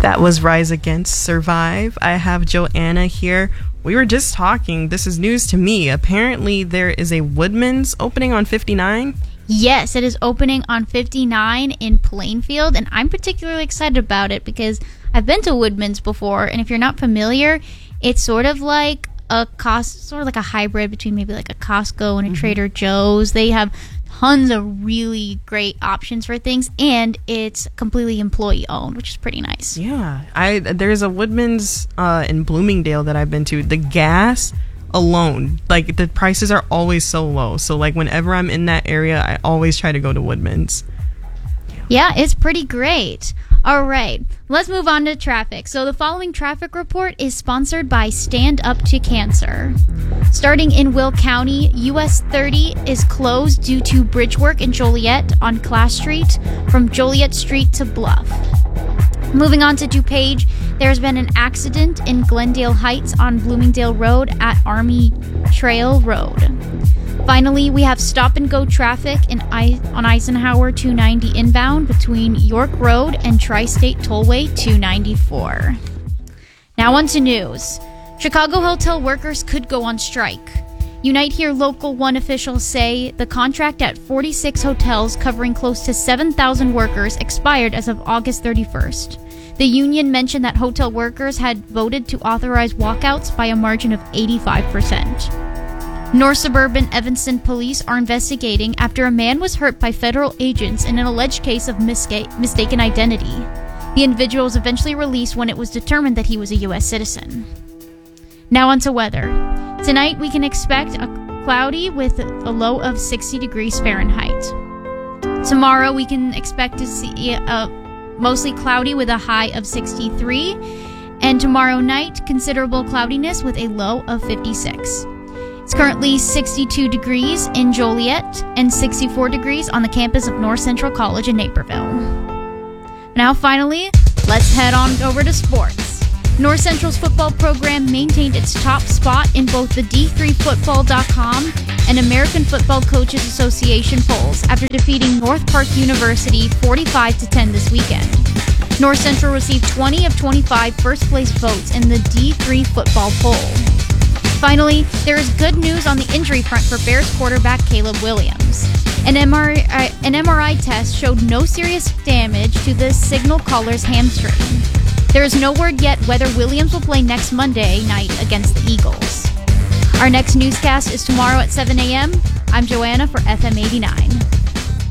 That was Rise Against Survive. I have Joanna here. We were just talking. This is news to me. Apparently, there is a Woodman's opening on 59. Yes, it is opening on 59 in Plainfield, and I'm particularly excited about it because I've been to Woodman's before, and if you're not familiar, it's sort of like a hybrid between maybe like a Costco and a Trader Joe's. They have tons of really great options for things, and it's completely employee owned, which is pretty nice. Yeah, there's a Woodman's in Bloomingdale that I've been to. The gas alone, like the prices are always so low. So like whenever I'm in that area, I always try to go to Woodman's. Yeah, it's pretty great. All right, let's move on to traffic. So the following traffic report is sponsored by Stand Up to Cancer. Starting in Will County, US 30 is closed due to bridge work in Joliet on Class Street from Joliet Street to Bluff. Moving on to DuPage, there's been an accident in Glendale Heights on Bloomingdale Road at Army Trail Road. Finally, we have stop-and-go traffic on Eisenhower 290 inbound between York Road and Tri-State Tollway 294. Now on to news. Chicago hotel workers could go on strike. Unite Here Local 1 officials say the contract at 46 hotels covering close to 7,000 workers expired as of August 31st. The union mentioned that hotel workers had voted to authorize walkouts by a margin of 85%. North Suburban Evanston police are investigating after a man was hurt by federal agents in an alleged case of mistaken identity. The individual was eventually released when it was determined that he was a U.S. citizen. Now on to weather. Tonight we can expect a cloudy with a low of 60 degrees Fahrenheit. Tomorrow we can expect to see mostly cloudy with a high of 63. And tomorrow night, considerable cloudiness with a low of 56. It's currently 62 degrees in Joliet and 64 degrees on the campus of North Central College in Naperville. Now finally, let's head on over to sports. North Central's football program maintained its top spot in both the D3Football.com and American Football Coaches Association polls after defeating North Park University 45-10 this weekend. North Central received 20 of 25 first-place votes in the D3 football poll. Finally, there is good news on the injury front for Bears quarterback Caleb Williams. An MRI test showed no serious damage to the signal caller's hamstring. There is no word yet whether Williams will play next Monday night against the Eagles. Our next newscast is tomorrow at 7 a.m. I'm Joanna for FM 89.